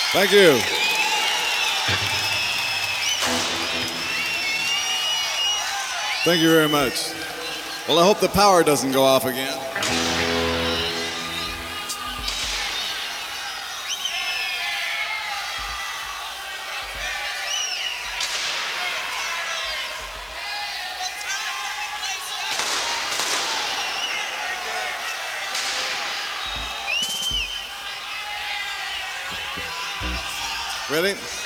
Thank you. Thank you very much. Well, I hope the power doesn't go off again. Ready?